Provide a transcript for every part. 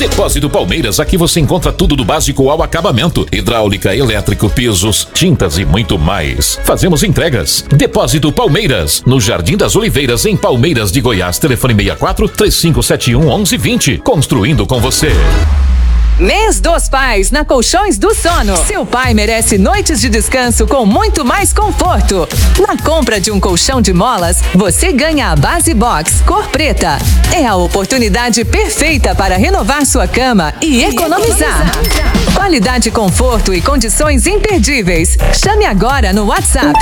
Depósito Palmeiras, aqui você encontra tudo do básico ao acabamento: hidráulica, elétrico, pisos, tintas e muito mais. Fazemos entregas. Depósito Palmeiras, no Jardim das Oliveiras, em Palmeiras de Goiás. Telefone 64-3571-1120. Construindo com você. Mês dos Pais na Colchões do Sono. Seu pai merece noites de descanso com muito mais conforto. Na compra de um colchão de molas, você ganha a Base Box cor preta. É a oportunidade perfeita para renovar sua cama e economizar. Qualidade, conforto e condições imperdíveis. Chame agora no WhatsApp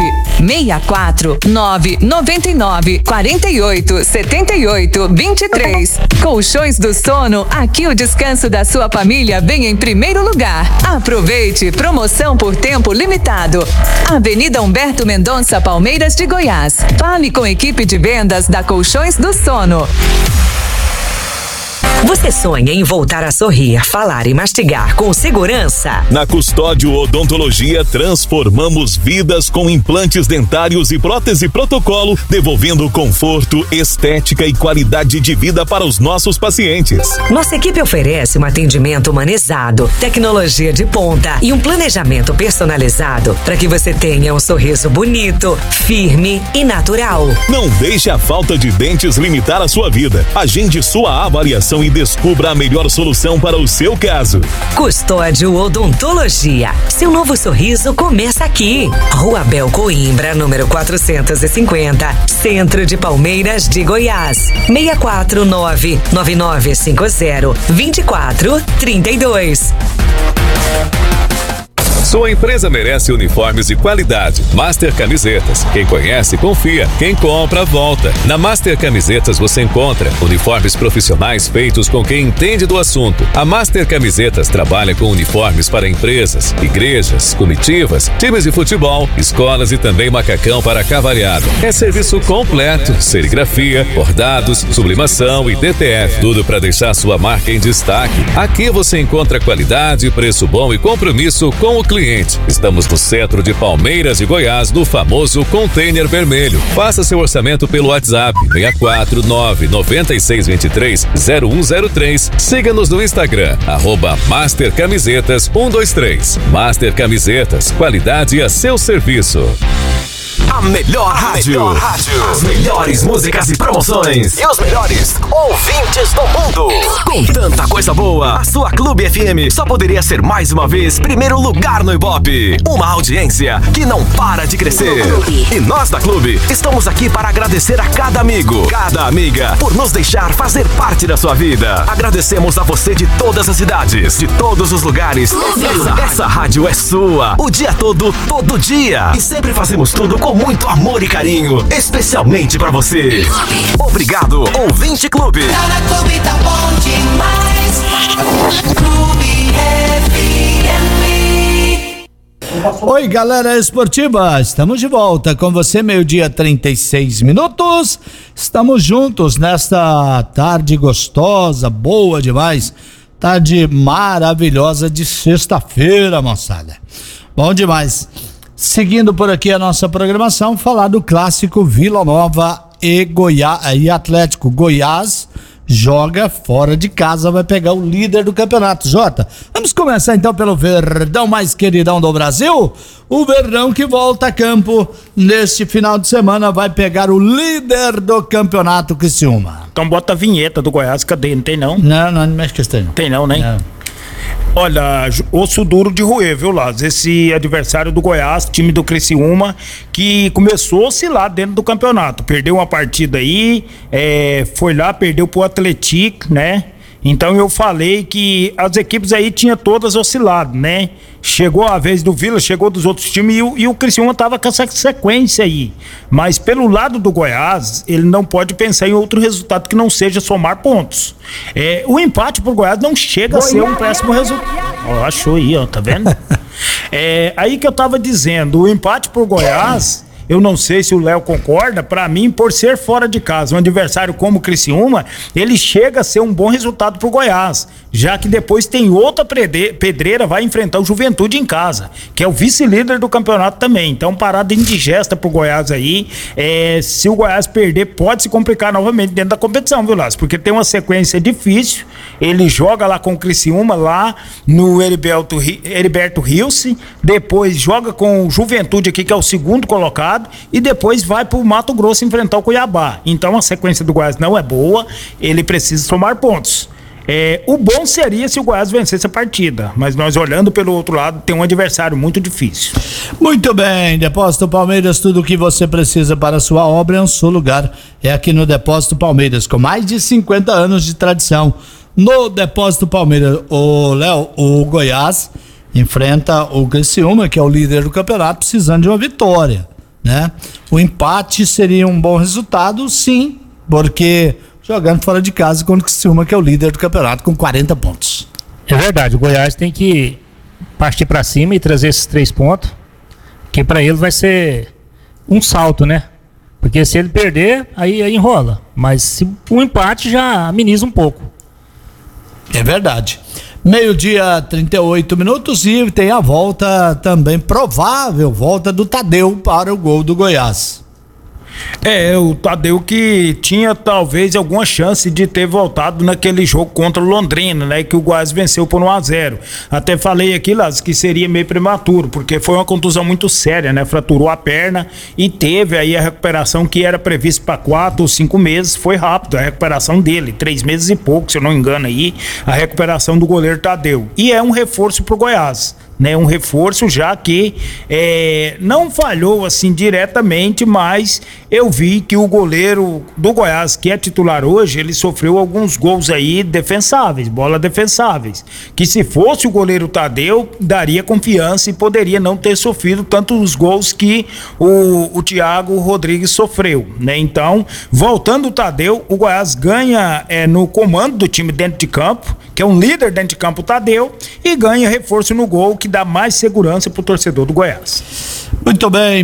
64999487823. Colchões do Sono, aqui o descanso da sua família vem em primeiro lugar. Aproveite, promoção por tempo limitado. Avenida Humberto Mendonça, Palmeiras de Goiás. Fale com a equipe de vendas da Colchões do Sono. Você sonha em voltar a sorrir, falar e mastigar com segurança? Na Custódio Odontologia, transformamos vidas com implantes dentários e prótese protocolo, devolvendo conforto, estética e qualidade de vida para os nossos pacientes. Nossa equipe oferece um atendimento humanizado, tecnologia de ponta e um planejamento personalizado para que você tenha um sorriso bonito, firme e natural. Não deixe a falta de dentes limitar a sua vida. Agende sua avaliação e descubra a melhor solução para o seu caso. Custódio Odontologia. Seu novo sorriso começa aqui. Rua Bel Coimbra, número 450, Centro de Palmeiras de Goiás. 649-9950-2432. Sua empresa merece uniformes de qualidade. Master Camisetas. Quem conhece, confia. Quem compra, volta. Na Master Camisetas você encontra uniformes profissionais feitos com quem entende do assunto. A Master Camisetas trabalha com uniformes para empresas, igrejas, comitivas, times de futebol, escolas e também macacão para cavalhada. É serviço completo, serigrafia, bordados, sublimação e DTF. Tudo para deixar sua marca em destaque. Aqui você encontra qualidade, preço bom e compromisso com o cliente. Estamos no centro de Palmeiras de Goiás, no famoso Container Vermelho. Faça seu orçamento pelo WhatsApp 649-9623-0103. Siga-nos no Instagram, @MasterCamisetas123. Master Camisetas, qualidade a seu serviço. A melhor rádio. As melhores músicas e promoções. E os melhores ouvintes do mundo. Com tanta coisa boa, a sua Clube FM só poderia ser mais uma vez primeiro lugar no Ibope. Uma audiência que não para de crescer. E nós da Clube estamos aqui para agradecer a cada amigo, cada amiga, por nos deixar fazer parte da sua vida. Agradecemos a você de todas as cidades, de todos os lugares. Essa rádio é sua, o dia todo dia. E sempre fazemos tudo com muito amor e carinho, especialmente pra você. Obrigado, Ouvinte Clube. Tá na Clube, tá bom demais. Clube FM. Oi, galera esportiva, estamos de volta com você, 12:36. Estamos juntos nesta tarde gostosa, boa demais, tarde maravilhosa de sexta-feira, moçada. Bom demais. Seguindo por aqui a nossa programação, falar do clássico Vila Nova e Atlético. Goiás joga fora de casa, vai pegar o líder do campeonato. Jota, vamos começar então pelo Verdão mais queridão do Brasil. O Verdão que volta a campo neste final de semana vai pegar o líder do campeonato, Criciúma. Então bota a vinheta do Goiás, cadê? Não tem não? Não mexe questão. Tem não, né? Não. Olha, osso duro de roer, viu, Laz? Esse adversário do Goiás, time do Criciúma, que começou a oscilar dentro do campeonato. Perdeu uma partida aí, foi lá, perdeu pro Atlético, né? Então eu falei que as equipes aí tinham todas oscilado, né? Chegou a vez do Vila, chegou dos outros times e o Criciúma tava com essa sequência aí. Mas pelo lado do Goiás, ele não pode pensar em outro resultado que não seja somar pontos. O empate pro Goiás não chega a ser um péssimo resultado. Achou aí, ó, tá vendo? Aí que eu tava dizendo, o empate pro Goiás, eu não sei se o Léo concorda, pra mim, por ser fora de casa, um adversário como o Criciúma, ele chega a ser um bom resultado pro Goiás, já que depois tem outra pedreira, vai enfrentar o Juventude em casa, que é o vice-líder do campeonato também. Então, parada indigesta pro Goiás aí. Se o Goiás perder, pode se complicar novamente dentro da competição, viu, Lázaro? Porque tem uma sequência difícil. Ele joga lá com o Criciúma, lá no Heriberto Rilse, depois joga com o Juventude aqui, que é o segundo colocado, e depois vai pro Mato Grosso enfrentar o Cuiabá. Então, a sequência do Goiás não é boa, ele precisa somar pontos. O bom seria se o Goiás vencesse a partida, mas nós olhando pelo outro lado, tem um adversário muito difícil. Muito bem, Depósito Palmeiras, tudo o que você precisa para a sua obra em um só lugar, é aqui no Depósito Palmeiras, com mais de 50 anos de tradição. No Depósito Palmeiras, o Goiás enfrenta o Criciúma, que é o líder do campeonato, precisando de uma vitória, né? O empate seria um bom resultado, sim, porque jogando fora de casa contra o Criciúma, que é o líder do campeonato, com 40 pontos. É verdade, o Goiás tem que partir para cima e trazer esses 3 pontos, que para ele vai ser um salto, né? Porque se ele perder, aí enrola. Mas se o empate já ameniza um pouco. É verdade. 12:38 e tem a volta também, provável volta do Tadeu para o gol do Goiás. O Tadeu que tinha talvez alguma chance de ter voltado naquele jogo contra o Londrina, né? Que o Goiás venceu por 1-0. Até falei aqui, Lázaro, que seria meio prematuro, porque foi uma contusão muito séria, né? Fraturou a perna e teve aí a recuperação que era prevista para 4 ou 5 meses. Foi rápido a recuperação dele, 3 meses e pouco, se eu não me engano aí, a recuperação do goleiro Tadeu. E é um reforço pro Goiás, né? Um reforço, já que não falhou assim diretamente, mas eu vi que o goleiro do Goiás, que é titular hoje, ele sofreu alguns gols aí defensáveis, bola defensáveis, que se fosse o goleiro Tadeu, daria confiança e poderia não ter sofrido tantos gols que o Thiago Rodrigues sofreu, né? Então, voltando o Tadeu, o Goiás ganha no comando do time dentro de campo, que é um líder dentro de campo, o Tadeu, e ganha reforço no gol, que dá mais segurança pro torcedor do Goiás. Muito bem,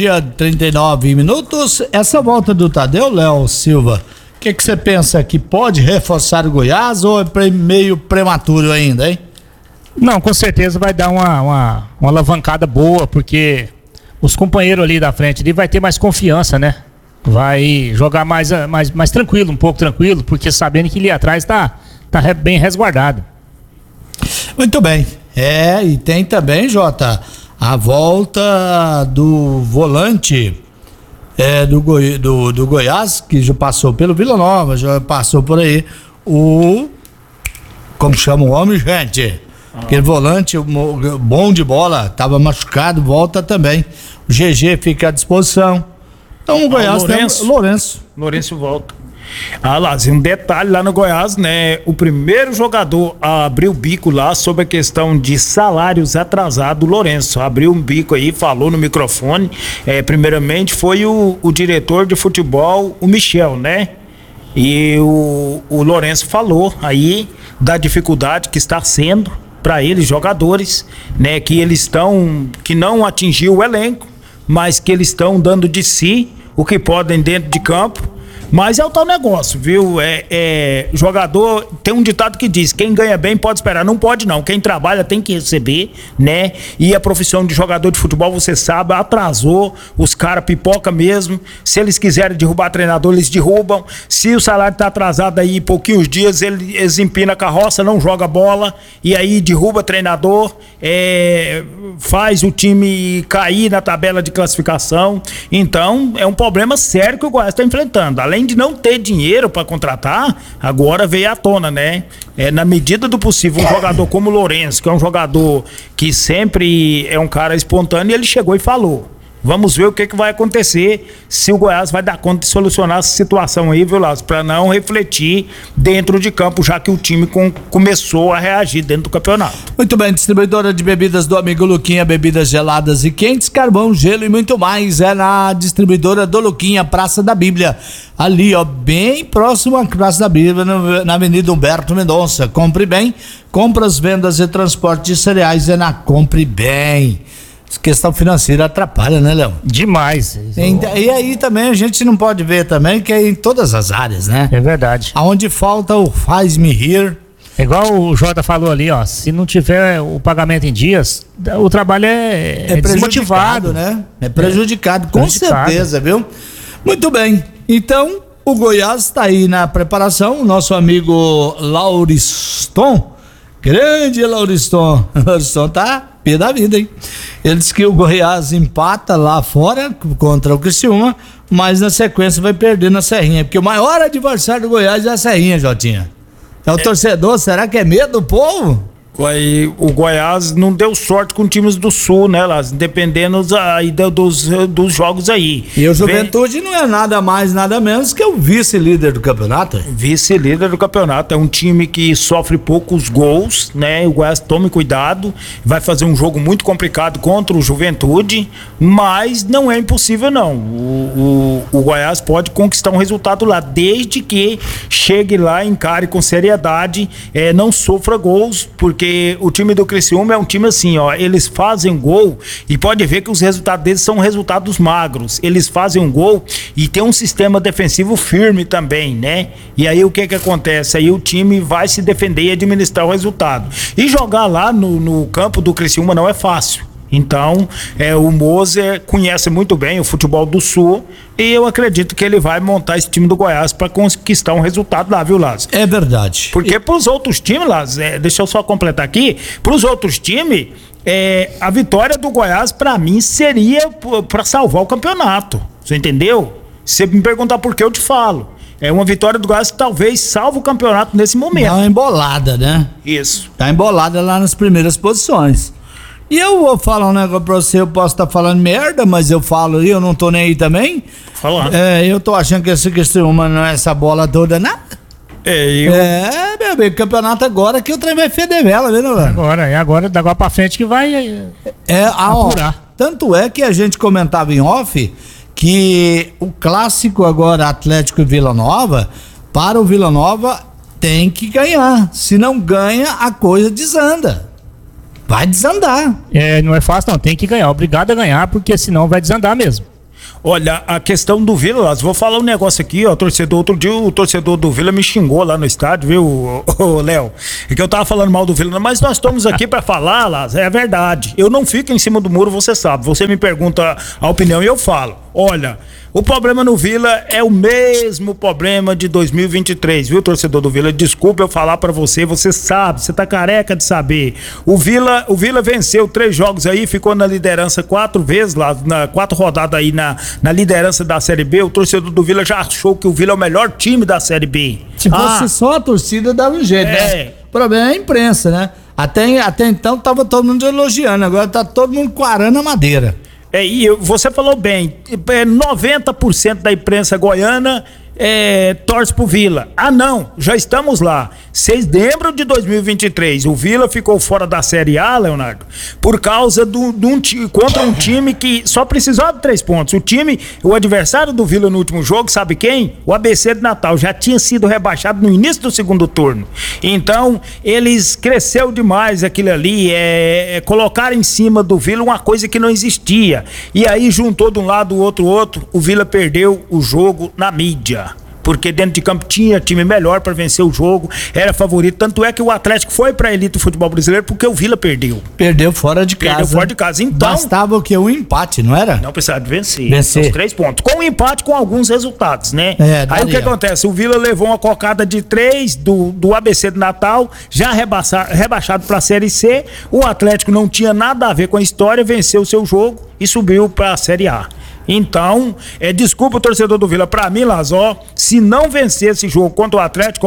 12:39. Essa volta do Tadeu, Léo Silva, o que você pensa, que pode reforçar o Goiás ou é meio prematuro ainda, hein? Não, com certeza vai dar uma alavancada boa, porque os companheiros ali da frente ali vai ter mais confiança, né? Vai jogar mais tranquilo, um pouco tranquilo, porque sabendo que ali atrás tá bem resguardado. Muito bem. E tem também, Jota, a volta do volante do Goiás, que já passou pelo Vila Nova, já passou por aí, como chama o homem, gente? Aquele volante bom de bola, estava machucado, volta também. O GG fica à disposição. Então o Goiás tem Lourenço volta. Lázinho, um detalhe lá no Goiás, né? O primeiro jogador a abrir o bico lá sobre a questão de salários atrasados, o Lourenço abriu um bico aí, falou no microfone. Primeiramente foi o diretor de futebol, o Michel, né? E o Lourenço falou aí da dificuldade que está sendo para eles, jogadores, né? Que não atingiu o elenco, mas que eles estão dando de si o que podem dentro de campo. Mas é o tal negócio, viu? Jogador, tem um ditado que diz: quem ganha bem pode esperar. Não pode não, quem trabalha tem que receber, né? E a profissão de jogador de futebol, você sabe, atrasou, os caras pipoca mesmo. Se eles quiserem derrubar treinador, eles derrubam. Se o salário tá atrasado aí pouquinhos dias, eles empinam a carroça, não joga bola, e aí derruba treinador, faz o time cair na tabela de classificação. Então, é um problema sério que o Goiás está enfrentando. Além de não ter dinheiro para contratar, agora veio à tona, né? Na medida do possível, um jogador como o Lourenço, que é um jogador que sempre é um cara espontâneo, ele chegou e falou: vamos ver o que vai acontecer, se o Goiás vai dar conta de solucionar essa situação aí, viu, Lázaro? Para não refletir dentro de campo, já que o time começou a reagir dentro do campeonato. Muito bem, distribuidora de bebidas do amigo Luquinha, bebidas geladas e quentes, carvão, gelo e muito mais. É na distribuidora do Luquinha, Praça da Bíblia. Ali, ó, bem próximo à Praça da Bíblia, na Avenida Humberto Mendonça. Compre bem, compras, vendas e transporte de cereais é na Compre Bem. questão financeira atrapalha, né, Léo? Demais. E aí também a gente não pode ver também que é em todas as áreas, né? É verdade. Aonde falta o faz-me rir. É igual o Jota falou ali, ó, se não tiver o pagamento em dias, o trabalho é desmotivado, né? É prejudicado, com certeza, viu? Muito bem, então o Goiás está aí na preparação, o nosso amigo Lauriston, grande Lauriston tá pé da vida, hein? Ele disse que o Goiás empata lá fora contra o Criciúma, mas na sequência vai perder na Serrinha, porque o maior adversário do Goiás é a Serrinha, Jotinha. É o torcedor, será que é medo do povo? Aí, o Goiás não deu sorte com times do Sul, né, Lázaro? Dependendo aí dos jogos aí. E o Juventude não é nada mais, nada menos que o vice-líder do campeonato. Vice-líder do campeonato. É um time que sofre poucos gols, né? O Goiás tome cuidado. Vai fazer um jogo muito complicado contra o Juventude, mas não é impossível, não. O Goiás pode conquistar um resultado lá, desde que chegue lá, encare com seriedade, não sofra gols, porque o time do Criciúma é um time assim, ó, eles fazem gol e pode ver que os resultados deles são resultados magros. Eles fazem um gol e tem um sistema defensivo firme também, né? E aí o que acontece? Aí o time vai se defender e administrar o resultado. E jogar lá no campo do Criciúma não é fácil. Então, o Moser conhece muito bem o futebol do Sul e eu acredito que ele vai montar esse time do Goiás para conquistar um resultado lá, viu, Lázaro? É verdade. Porque pros outros times, Lázaro, deixa eu só completar aqui, pros outros times, a vitória do Goiás, para mim, seria para salvar o campeonato. Você entendeu? Se você me perguntar por que, eu te falo. É uma vitória do Goiás que talvez salve o campeonato nesse momento. Dá uma embolada, né? Isso. Tá embolada lá nas primeiras posições. E eu vou falar um negócio pra você, eu posso estar falando merda, mas eu falo e eu não tô nem aí também. Falando. Eu tô achando que esse Criciúma não é essa bola toda, nada. Meu bem, campeonato agora que o trem vai feder vela, viu, Leandro? Agora, da agora pra frente que vai apurar. Tanto é que a gente comentava em off que o clássico agora Atlético e Vila Nova, para o Vila Nova tem que ganhar. Se não ganha, a coisa desanda. Vai desandar. Não é fácil não, tem que ganhar, obrigado a ganhar, porque senão vai desandar mesmo. Olha, a questão do Vila, vou falar um negócio aqui, ó, outro dia o torcedor do Vila me xingou lá no estádio, viu, Léo? É que eu tava falando mal do Vila, mas nós estamos aqui pra falar, Lázaro, é verdade. Eu não fico em cima do muro, você sabe, você me pergunta a opinião e eu falo. Olha, o problema no Vila é o mesmo problema de 2023, viu, torcedor do Vila? Desculpa eu falar pra você, você sabe, você tá careca de saber. O Vila venceu 3 jogos aí, ficou na liderança 4 vezes lá, 4 rodadas aí na liderança da Série B. O torcedor do Vila já achou que o Vila é o melhor time da Série B. Se fosse só a torcida, dava um jeito, né? O problema é a imprensa, né? Até então tava todo mundo elogiando, agora tá todo mundo quarando a madeira. E você falou bem, 90% da imprensa goiana torce pro Vila. Ah, não, já estamos lá. Vocês lembram de 2023? O Vila ficou fora da Série A, Leonardo, por causa contra um time que só precisava de 3 pontos. O adversário do Vila no último jogo, sabe quem? O ABC de Natal. Já tinha sido rebaixado no início do segundo turno. Então, eles cresceu demais aquilo ali, colocaram em cima do Vila uma coisa que não existia. E aí juntou de um lado o outro, o Vila perdeu o jogo na mídia. Porque dentro de campo tinha time melhor para vencer o jogo, era favorito, tanto é que o Atlético foi pra elite do futebol brasileiro porque o Vila perdeu. Perdeu fora de casa. Então, bastava o quê? Um empate, não era? Não precisava de vencer. Os 3 pontos. Com um empate, com alguns resultados, né? Aí o que acontece? O Vila levou uma cocada de 3 do ABC de Natal, já rebaixado pra Série C. O Atlético não tinha nada a ver com a história, venceu o seu jogo e subiu pra Série A. Então, desculpa o torcedor do Vila, pra mim, Lazó, se não vencer esse jogo contra o Atlético,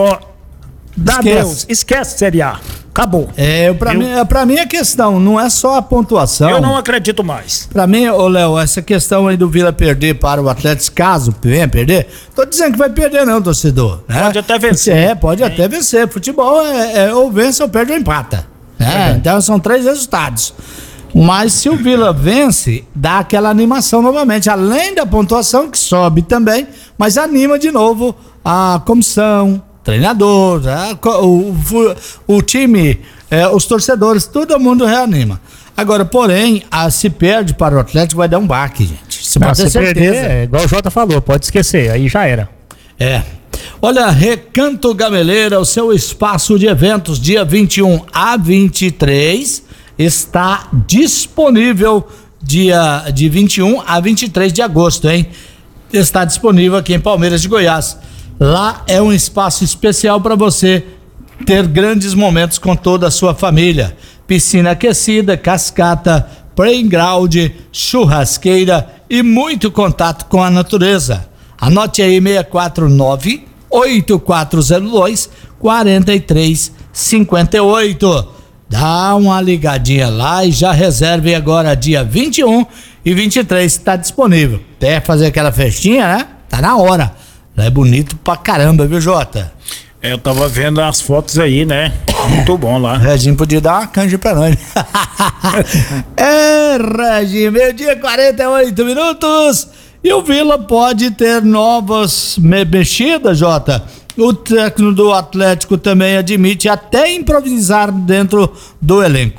esquece Série A. Acabou. Pra mim a questão não é só a pontuação. Eu não acredito mais. Pra mim, Léo, essa questão aí do Vila perder para o Atlético, caso venha perder, tô dizendo que vai perder não, torcedor. Né? Pode até vencer. Pode até vencer. Futebol ou vence ou perde ou empata. Então são 3 resultados. Mas se o Vila vence, dá aquela animação novamente, além da pontuação que sobe também, mas anima de novo a comissão, treinador, o time, os torcedores, todo mundo reanima. Agora, porém, se perde para o Atlético, vai dar um baque, gente. Você pode ter certeza. Perder, igual o Jota falou, pode esquecer, aí já era. Olha, Recanto Gameleira, o seu espaço de eventos, dia 21 a 23, está disponível de 21 a 23 de agosto, hein? Está disponível aqui em Palmeiras de Goiás. Lá é um espaço especial para você ter grandes momentos com toda a sua família. Piscina aquecida, cascata, playground, churrasqueira e muito contato com a natureza. Anote aí 649-8402-4358. Dá uma ligadinha lá e já reserve agora dia 21 e 23, está disponível. Quer fazer aquela festinha, né? Tá na hora. Lá é bonito pra caramba, viu, Jota? Eu tava vendo as fotos aí, né? Muito bom lá. Reginho podia dar uma canja pra nós. Reginho, meio-dia 48 minutos. E o Vila pode ter novas mexidas, Jota. O técnico do Atlético também admite até improvisar dentro do elenco.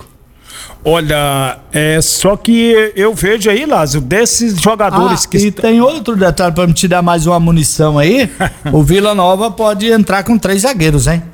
Olha, só que eu vejo aí, Lázaro, desses jogadores que... E tem outro detalhe para me te dar mais uma munição aí. O Vila Nova pode entrar com 3 zagueiros, hein?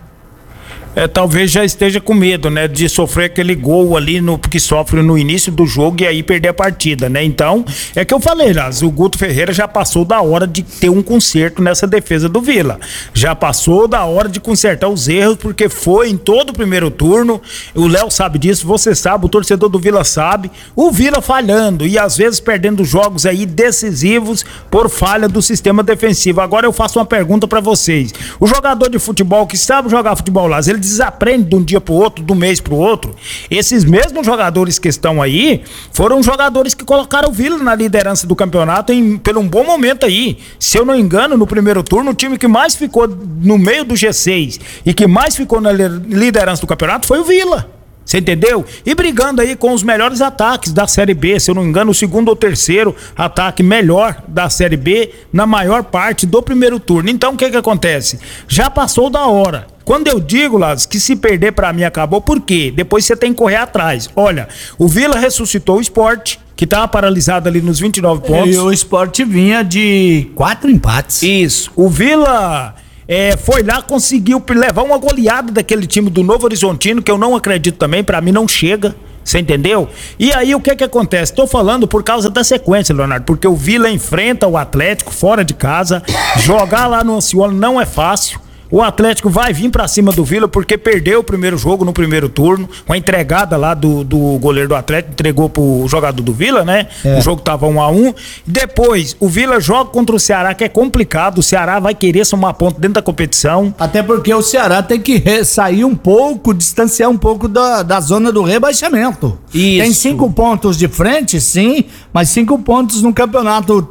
Talvez já esteja com medo, né, de sofrer aquele gol ali que sofre no início do jogo e aí perder a partida, né? Então, é que eu falei, Lázaro, o Guto Ferreira já passou da hora de ter um conserto nessa defesa do Vila. Já passou da hora de consertar os erros, porque foi em todo o primeiro turno. O Léo sabe disso, você sabe, o torcedor do Vila sabe. O Vila falhando e às vezes perdendo jogos aí decisivos por falha do sistema defensivo. Agora eu faço uma pergunta pra vocês. O jogador de futebol que sabe jogar futebol, Lázaro, ele desaprende de um dia pro outro, do mês pro outro. Esses mesmos jogadores que estão aí foram jogadores que colocaram o Vila na liderança do campeonato pelo um bom momento aí. Se eu não engano, no primeiro turno, o time que mais ficou no meio do G6 e que mais ficou na liderança do campeonato foi o Vila. Você entendeu? E brigando aí com os melhores ataques da Série B, se eu não me engano, o segundo ou terceiro ataque melhor da Série B na maior parte do primeiro turno. Então o que acontece? Já passou da hora. Quando eu digo, Lázaro, que se perder pra mim acabou, por quê? Depois você tem que correr atrás. Olha, o Vila ressuscitou o Sport, que estava paralisado ali nos 29 pontos. E o Sport vinha de 4 empates. Isso. O Vila... foi lá, conseguiu levar uma goleada daquele time do Novo Horizontino, que eu não acredito também, pra mim não chega, você entendeu? E aí o que acontece? Tô falando por causa da sequência, Leonardo, porque o Vila enfrenta o Atlético fora de casa, jogar lá no Anciolo não é fácil. O Atlético vai vir pra cima do Vila porque perdeu o primeiro jogo no primeiro turno, uma entregada lá do goleiro do Atlético, entregou pro jogador do Vila, né? O jogo tava 1-1. Depois, o Vila joga contra o Ceará, que é complicado, o Ceará vai querer somar ponto dentro da competição. Até porque o Ceará tem que sair um pouco, distanciar um pouco da zona do rebaixamento. Isso. Tem 5 pontos de frente, sim, mas 5 pontos no campeonato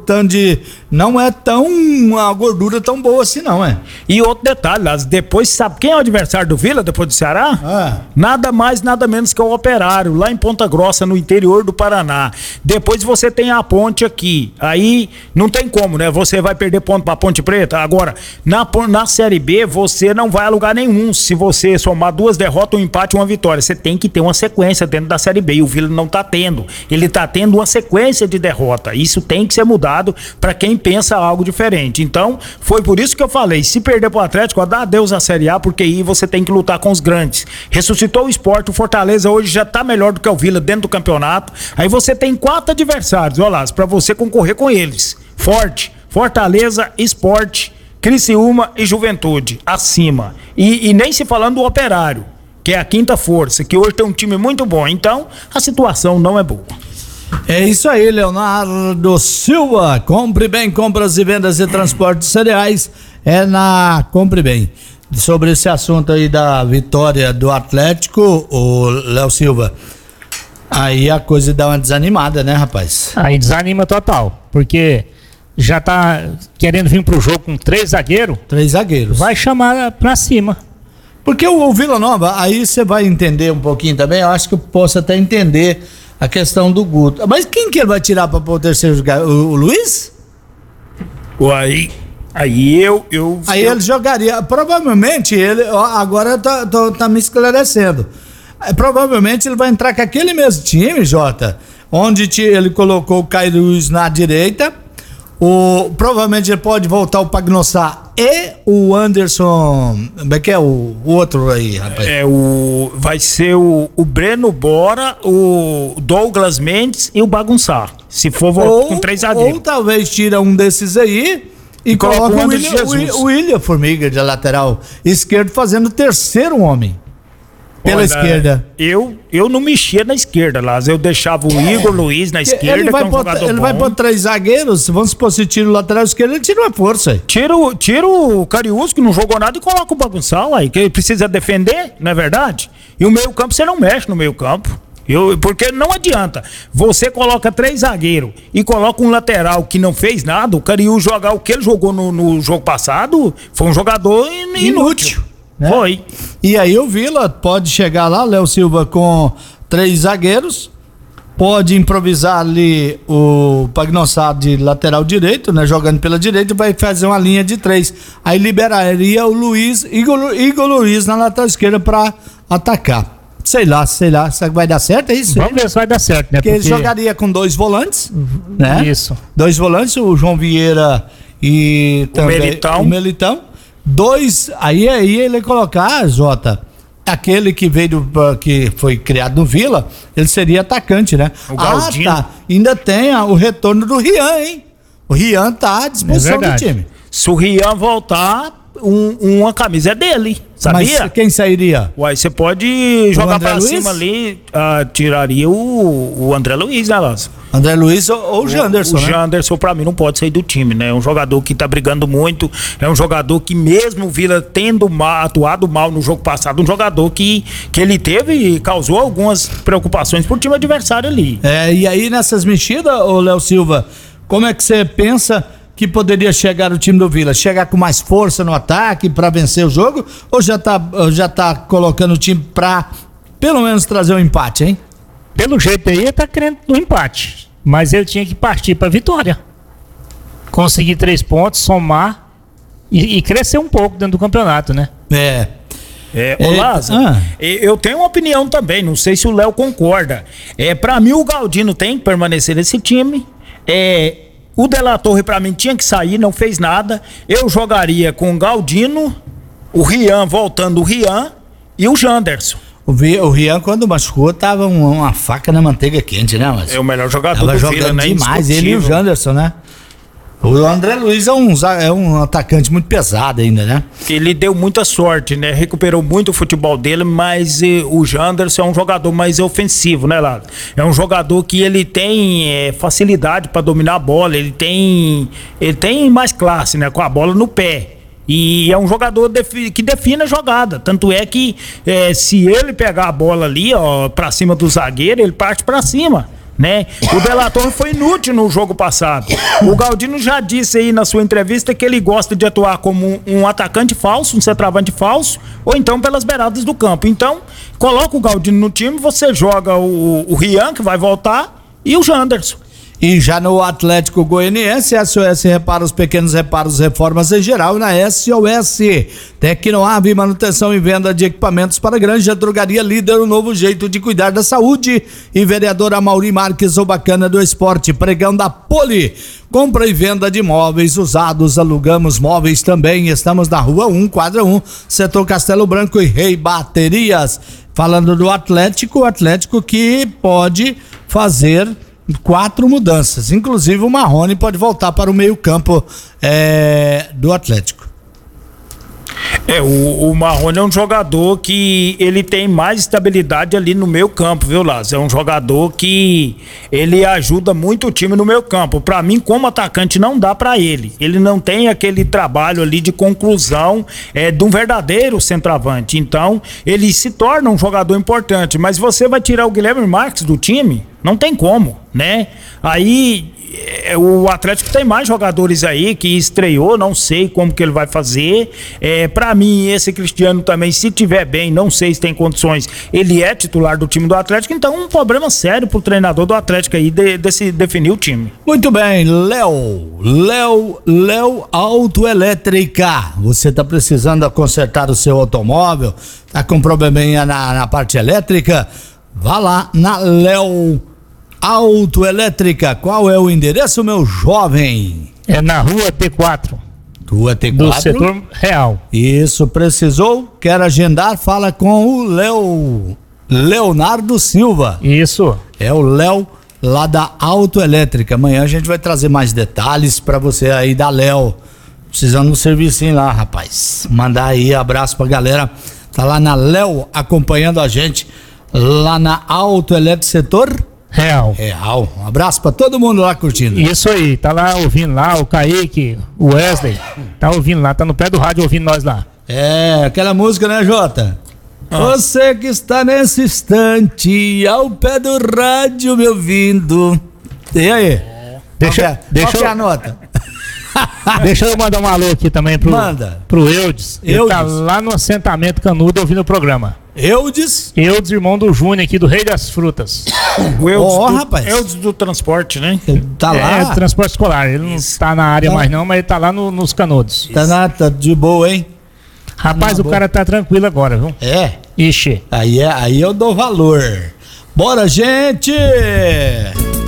não é uma gordura tão boa assim, não, é? E outro detalhe, depois, sabe quem é o adversário do Vila depois do Ceará? Nada mais, nada menos que o Operário, lá em Ponta Grossa, no interior do Paraná. Depois você tem a Ponte aqui, aí não tem como, né? Você vai perder ponto pra Ponte Preta. Agora, na Série B, você não vai a lugar nenhum se você somar 2 derrotas, um empate e uma vitória. Você tem que ter uma sequência dentro da Série B, e o Vila não tá tendo. Ele tá tendo uma sequência de derrota. Isso tem que ser mudado pra quem pensa algo diferente. Então, foi por isso que eu falei, se perder pro Atlético, dá adeus à Série A, porque aí você tem que lutar com os grandes. Ressuscitou o Sport, o Fortaleza hoje já tá melhor do que o Vila dentro do campeonato. Aí você tem 4 adversários, olha lá, pra você concorrer com eles. Fortaleza, Sport, Criciúma e Juventude, acima. E nem se falando do Operário, que é a 5ª força, que hoje tem um time muito bom. Então, a situação não é boa. É isso aí, Leonardo Silva. Compre Bem, compras e vendas e transporte de cereais é na Compre Bem. Sobre esse assunto aí da vitória do Atlético, o Léo Silva, aí a coisa dá uma desanimada, né, rapaz? Aí desanima total, porque já tá querendo vir pro jogo com 3 zagueiros. 3 zagueiros. Vai chamar pra cima. Porque o Vila Nova, aí você vai entender um pouquinho também, eu acho que eu posso até entender a questão do Guto. Mas quem que ele vai tirar para o terceiro jogar? O Luiz? Aí ele jogaria. Provavelmente ele agora tá me esclarecendo. provavelmente ele vai entrar com aquele mesmo time, Jota, onde ele colocou o Caio Luiz na direita. Provavelmente ele pode voltar o Pagnossá e o Anderson. Como é que é o outro aí, rapaz? Vai ser o Breno Bora, o Douglas Mendes e o Bagunçar. Se for com 3 zagueiros. Ou talvez tira um desses aí e coloca o William Formiga de lateral esquerdo fazendo o terceiro homem. Pela esquerda. Eu não mexia na esquerda, Lázaro. Eu deixava o Igor Luiz na esquerda, ele vai pôr 3 zagueiros. Vamos supor, se tira o lateral esquerdo, ele tira uma força. Tira o Cariús, que não jogou nada, e coloca o Bagunçal aí, que ele precisa defender, não é verdade? E o meio-campo, você não mexe no meio-campo. Porque não adianta. Você coloca 3 zagueiros e coloca um lateral que não fez nada. O Cariús jogar o que ele jogou no jogo passado foi um jogador inútil. Né? Foi. E aí o Vila pode chegar lá, Léo Silva, com 3 zagueiros, pode improvisar ali o Pagnossá de lateral direito, né? Jogando pela direita, vai fazer uma linha de 3. Aí liberaria o Igor Luiz na lateral esquerda para atacar. Sei lá, será que vai dar certo, é isso? Vamos ver se vai dar certo, né? Porque ele jogaria com 2 volantes, né? Isso. 2 volantes, o João Vieira e também o Melitão. 2, aí ele ia colocar, Jota, aquele que que foi criado no Vila, ele seria atacante, né? O Galdino. Tá, ainda tem o retorno do Rian, hein? O Rian tá à disposição do time. Se o Rian voltar, uma camisa é dele, sabia? Mas quem sairia? Uai, você pode jogar pra cima ali, tiraria o André Luiz, né, Lázaro? André Luiz ou o Janderson, né? O Janderson, pra mim, não pode sair do time, né? É um jogador que tá brigando muito, é um jogador que mesmo o Vila tendo atuado mal no jogo passado, um jogador que ele teve e causou algumas preocupações pro time adversário ali. E aí nessas mexidas, ô Léo Silva, como é que você pensa que poderia chegar o time do Vila? Chegar com mais força no ataque pra vencer o jogo? Ou já tá colocando o time pra pelo menos trazer um empate, hein? Pelo jeito aí, ele tá querendo um empate. Mas ele tinha que partir pra vitória. Conseguir 3 pontos, somar e crescer um pouco dentro do campeonato, né? Ô Lázaro, eu tenho uma opinião também, não sei se o Léo concorda. Pra mim, o Galdino tem que permanecer nesse time. O De La Torre, pra mim, tinha que sair, não fez nada. Eu jogaria com o Galdino, o Rian voltando o Rian e o Janderson. O Rian, quando machucou, tava uma faca na manteiga quente, né? Mas é o melhor jogador tava do jogando Vila, né? demais, ele e o Janderson, né? O André Luiz é um atacante muito pesado ainda, né? Ele deu muita sorte, né? Recuperou muito o futebol dele, mas o Janderson é um jogador mais ofensivo, né, Lado? É um jogador que ele tem facilidade para dominar a bola, ele tem mais classe, né? Com a bola no pé. E é um jogador que define a jogada. Tanto é que se ele pegar a bola ali, pra cima do zagueiro, ele parte pra cima, né? O De La Torre foi inútil no jogo passado. O Galdino já disse aí na sua entrevista que ele gosta de atuar como um atacante falso, um centroavante falso, ou então pelas beiradas do campo. Então, coloca o Galdino no time, você joga o Rian, que vai voltar, e o Janderson. E já no Atlético Goianiense, SOS Reparos, pequenos reparos, reformas em geral. Na SOS Tecnoave, manutenção e venda de equipamentos para granja, drogaria líder, um novo jeito de cuidar da saúde. E vereadora Mauri Marques, o bacana do esporte, pregão da Poli. Compra e venda de móveis usados, alugamos móveis também. Estamos na Rua 1, quadra 1, setor Castelo Branco e Rei Baterias. Falando do Atlético, o Atlético que pode fazer 4 mudanças, inclusive o Marrone pode voltar para o meio-campo do Atlético. O Marrone é um jogador que ele tem mais estabilidade ali no meio campo, viu, Lázaro? É um jogador que ele ajuda muito o time no meio campo. Pra mim, como atacante, não dá pra ele. Ele não tem aquele trabalho ali de conclusão de um verdadeiro centroavante. Então, ele se torna um jogador importante. Mas você vai tirar o Guilherme Marques do time? Não tem como, né? Aí o Atlético tem mais jogadores aí que estreou, não sei como que ele vai fazer. Pra mim, esse Cristiano também, se tiver bem, não sei se tem condições, ele é titular do time do Atlético, então um problema sério pro treinador do Atlético aí definir o time. Muito bem, Léo Autoelétrica. Você tá precisando consertar o seu automóvel, tá com probleminha na parte elétrica? Vá lá na Léo Autoelétrica. Qual é o endereço, meu jovem? É na Rua T4. Rua T4. Do setor real. Isso, precisou? Quer agendar? Fala com o Leonardo Silva. Isso. É o Léo lá da Autoelétrica. Amanhã a gente vai trazer mais detalhes pra você aí da Léo. Precisando de um servicinho lá, rapaz. Mandar aí abraço pra galera. Tá lá na Léo acompanhando a gente. Lá na Autoelétrica setor real. Um abraço pra todo mundo lá curtindo. Isso aí, tá lá ouvindo lá, o Kaique, o Wesley, tá ouvindo lá, tá no pé do rádio ouvindo nós lá. Aquela música, né, Jota? Você que está nesse instante ao pé do rádio me ouvindo. E aí? Qual que é a nota? Deixa eu mandar um alô aqui também pro Eudes. Ele tá lá no assentamento Canudo ouvindo o programa. Eudes, irmão do Júnior aqui do Rei das Frutas. O Eudes, rapaz. Eudes do transporte, né? Ele tá lá. Do transporte escolar. Ele não tá na área mais não, mas ele tá lá nos Canudos. Tá de boa, hein? Rapaz, o cara tá tranquilo agora, viu? Ixi. Aí eu dou valor. Bora, gente!